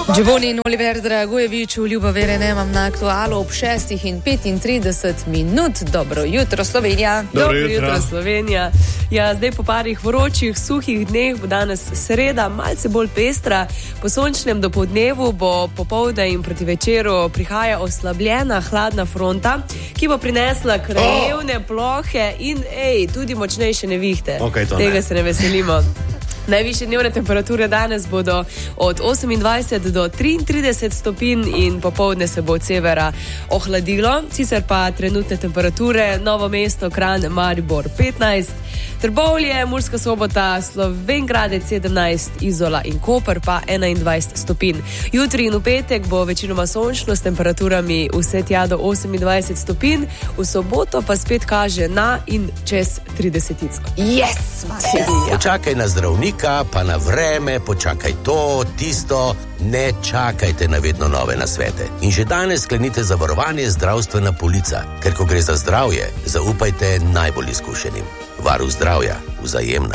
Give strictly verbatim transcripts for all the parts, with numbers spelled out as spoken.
Giovanni in Oliver Dragojevič v Ljubovere nemam na aktualu ob šestih in petintrideset minut. Dobro jutro, Slovenija. Dobro, Dobro jutro. jutro, Slovenija. Ja, zdaj po parih vročih, suhih dneh bo danes sreda, malce bolj pestra. Po sončnem dopoldnevu bo popovdne in proti večeru prihaja oslabljena hladna fronta, ki bo prinesla krajevne plohe in ej, tudi močnejše nevihte. Okay, Tega ne. se ne veselimo. Najvišje dnevne temperature danes bodo od osemindvajset do triintrideset stopinj in popovdne se bo od severa ohladilo. Sicer pa trenutne temperature: Novo mesto, Kranj, Maribor petnajst, Trbovlje, Murska Sobota, Slovenj Gradec sedemnajst, Izola in Koper pa enaindvajset stopinj. Jutri in v petek bo večinoma sončno s temperaturami vse tja do osemindvajset stopinj, v soboto pa spet kaže na in čez tridesetico. Yes, Marija. Počakaj na zdravnika, pa na vreme, počakaj to, tisto, ne čakajte na vedno nove nasvete. In že danes sklenite zavarovanje zdravstvena polica, ker ko gre za zdravje, zaupajte najbolj izkušenim. Varuh zdravja, Vzajemna.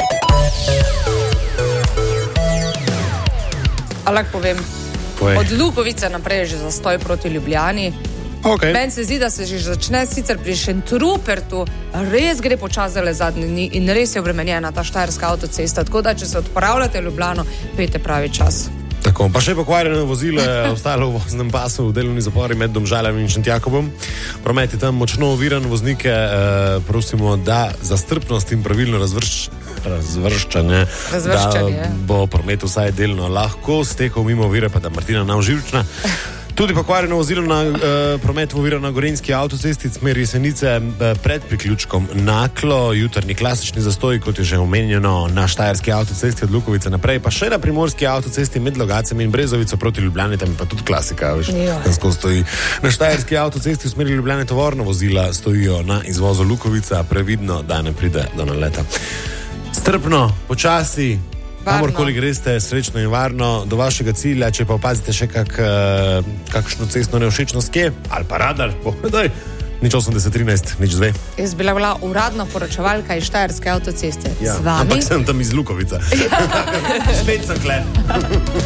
A lahko povem, Povej. od Lukovice naprej je že zastoj proti Ljubljani. Okay. Meni se zdi, da se že začne sicer pri Šentrupertu, res gre počasi le zadnji dni in res je obremenjena ta štajerska avtocesta, tako da če se odpravljate v Ljubljano, pejte pravi čas. Tako, pa še pokvarjeno vozilo je ostalo v voznem pasu v delovni zapori med Domžalami in Šentjakobom. Promet je tam močno oviran, voznike eh, prosimo, da za strpnost in pravilno razvršč, razvrščanje, Razvrščanje. da bo promet vsaj delno lahko stekel mimo ovire, pa da Martina nam živčna. Tudi pokvarjeno vozilo na uh, promet ovira na Gorenjski avtocesti smer Jesenice uh, pred priključkom Naklo, jutrni klasični zastoj, kot je že omenjeno, na Štajerski avtocesti od Lukovice naprej, pa še na Primorski avtocesti med Logatcem in Brezovico proti Ljubljani, tam je pa tudi klasika, veš, da stoji. Na Štajerski avtocesti v smeri Ljubljane tovorna vozila stojijo na izvozu Lukovica, previdno, da ne pride do naleta. Strpno, počasi, kamorkoli greste, srečno in varno do vašega cilja. Če pa opazite še kak, uh, kakšno cestno nevšečnost kje, ali pa radar, povedaj, nič osemdeset trinajst, nič dve. Jaz bila bila uradna poročevalka iz Štajerske avtoceste. Ja, Z vami? ampak sem tam iz Lukovica. Spet sem kle.